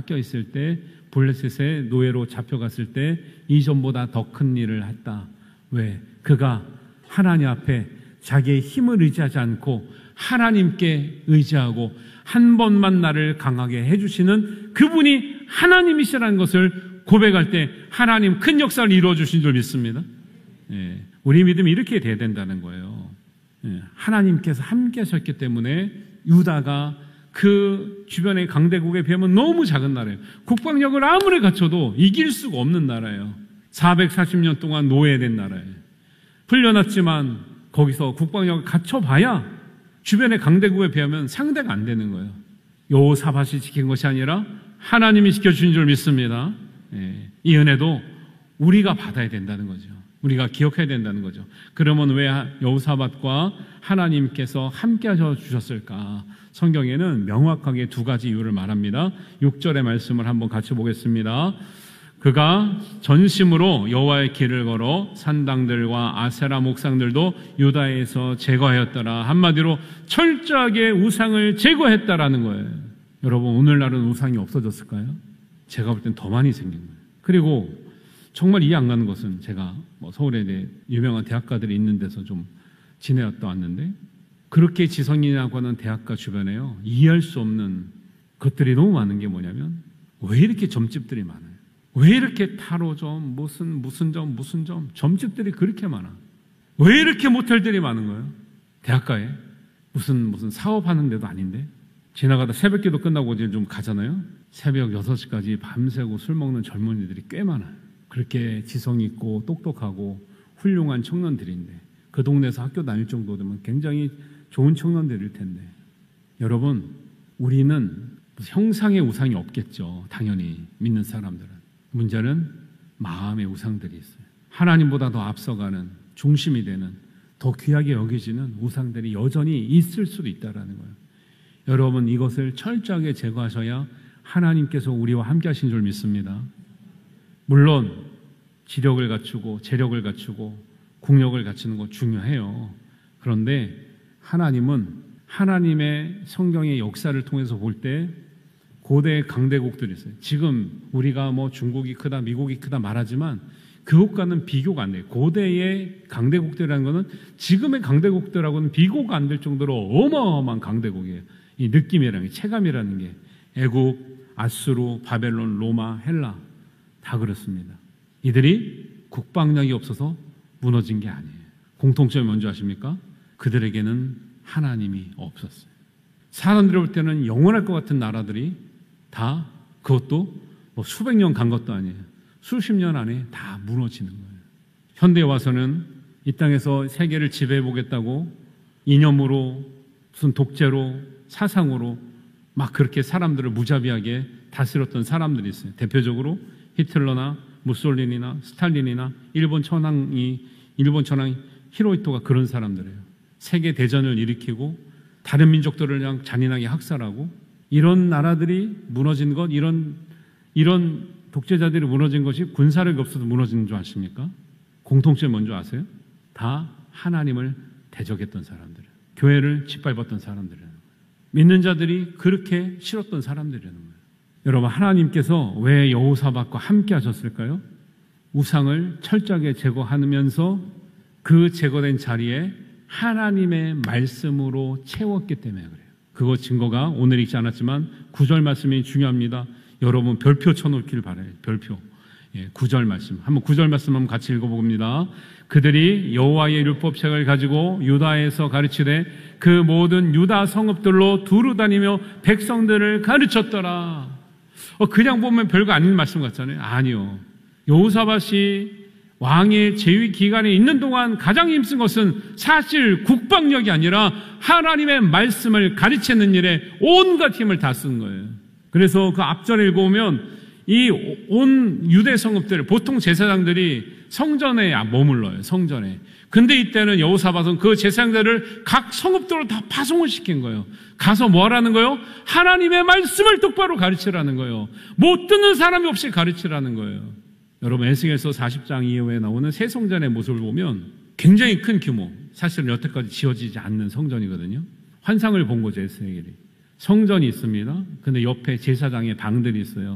닦여 있을 때, 블레셋의 노예로 잡혀갔을 때 이전보다 더 큰 일을 했다. 왜? 그가 하나님 앞에 자기의 힘을 의지하지 않고 하나님께 의지하고 한 번만 나를 강하게 해주시는 그분이 하나님이시라는 것을 고백할 때 하나님 큰 역사를 이루어주신 줄 믿습니다. 우리 믿음이 이렇게 돼야 된다는 거예요. 하나님께서 함께 하셨기 때문에 유다가 그 주변의 강대국에 비하면 너무 작은 나라예요. 국방력을 아무리 갖춰도 이길 수가 없는 나라예요. 440년 동안 노예된 나라예요. 풀려났지만 거기서 국방력을 갖춰봐야 주변의 강대국에 비하면 상대가 안 되는 거예요. 여호사밧이 지킨 것이 아니라 하나님이 지켜주신 줄 믿습니다. 이 은혜도 우리가 받아야 된다는 거죠. 우리가 기억해야 된다는 거죠. 그러면 왜 여호사밧과 하나님께서 함께 하셔 주셨을까? 성경에는 명확하게 두 가지 이유를 말합니다. 6절의 말씀을 한번 같이 보겠습니다. 그가 전심으로 여호와의 길을 걸어 산당들과 아세라 목상들도 유다에서 제거하였더라. 한마디로 철저하게 우상을 제거했다라는 거예요. 여러분, 오늘날은 우상이 없어졌을까요? 제가 볼 땐 더 많이 생긴 거예요. 그리고 정말 이해 안 가는 것은 제가 서울에 유명한 대학가들이 있는 데서 좀 지내왔다 왔는데 그렇게 지성이라고 하는 대학가 주변에요, 이해할 수 없는 것들이 너무 많은 게 뭐냐면 왜 이렇게 점집들이 많아요? 왜 이렇게 타로점, 무슨 점, 점집들이 그렇게 많아? 왜 이렇게 모텔들이 많은 거예요? 대학가에 무슨 사업하는 데도 아닌데 지나가다 새벽기도 끝나고 이제 좀 가잖아요. 새벽 6시까지 밤새고 술 먹는 젊은이들이 꽤 많아요. 그렇게 지성 있고 똑똑하고 훌륭한 청년들인데 그 동네에서 학교 다닐 정도 되면 굉장히 좋은 청년들일 텐데 여러분, 우리는 형상의 우상이 없겠죠. 당연히 믿는 사람들은. 문제는 마음의 우상들이 있어요. 하나님보다 더 앞서가는, 중심이 되는, 더 귀하게 여겨지는 우상들이 여전히 있을 수도 있다는 거예요. 여러분, 이것을 철저하게 제거하셔야 하나님께서 우리와 함께 하신 줄 믿습니다. 물론 지력을 갖추고 재력을 갖추고 국력을 갖추는 거 중요해요. 그런데 하나님은 하나님의 성경의 역사를 통해서 볼 때 고대 강대국들이 있어요. 지금 우리가 중국이 크다, 미국이 크다 말하지만 그것과는 비교가 안 돼요. 고대의 강대국들이라는 것은 지금의 강대국들하고는 비교가 안 될 정도로 어마어마한 강대국이에요. 이 느낌이라는 게, 체감이라는 게 애국, 아수르, 바벨론, 로마, 헬라 다 그렇습니다. 이들이 국방력이 없어서 무너진 게 아니에요. 공통점이 뭔지 아십니까? 그들에게는 하나님이 없었어요. 사람들이 볼 때는 영원할 것 같은 나라들이 다, 그것도 수백 년 간 것도 아니에요. 수십 년 안에 다 무너지는 거예요. 현대에 와서는 이 땅에서 세계를 지배해 보겠다고 이념으로, 무슨 독재로, 사상으로 막 그렇게 사람들을 무자비하게 다스렸던 사람들이 있어요. 대표적으로 히틀러나 무솔리니나 스탈린이나 일본 천황 히로히토가 그런 사람들이에요. 세계 대전을 일으키고 다른 민족들을 그냥 잔인하게 학살하고, 이런 나라들이 무너진 것, 이런 독재자들이 무너진 것이 군사력이 없어서 무너지는 줄 아십니까? 공통점이 뭔지 아세요? 다 하나님을 대적했던 사람들이에요. 교회를 짓밟았던 사람들이에요. 믿는 자들이 그렇게 싫었던 사람들이라는 거예요. 여러분, 하나님께서 왜 여호사밧과 함께 하셨을까요? 우상을 철저하게 제거하면서 그 제거된 자리에 하나님의 말씀으로 채웠기 때문에 그래요. 그거 증거가 오늘 읽지 않았지만 9절 말씀이 중요합니다. 여러분, 별표 쳐놓기를 바라요. 별표. 9절 말씀. 한번 9절 말씀 한번 같이 읽어봅니다. 그들이 여호와의 율법책을 가지고 유다에서 가르치되 그 모든 유다 성읍들로 두루 다니며 백성들을 가르쳤더라. 그냥 보면 별거 아닌 말씀 같잖아요. 아니요. 여호사밧이 왕의 재위 기간에 있는 동안 가장 힘쓴 것은 사실 국방력이 아니라 하나님의 말씀을 가르치는 일에 온갖 힘을 다 쓴 거예요. 그래서 그 앞절에 읽어보면 이 온 유대 성읍들, 보통 제사장들이 성전에 머물러요. 성전에. 근데 이때는 여호사밧은 그 제사장들을 각 성읍들로 다 파송을 시킨 거예요. 가서 뭐 하라는 거예요? 하나님의 말씀을 똑바로 가르치라는 거예요. 못 듣는 사람이 없이 가르치라는 거예요. 여러분, 에스겔서 40장 이후에 나오는 새 성전의 모습을 보면 굉장히 큰 규모, 사실은 여태까지 지어지지 않는 성전이거든요. 환상을 본 거죠, 에스겔이. 성전이 있습니다. 근데 옆에 제사장의 방들이 있어요.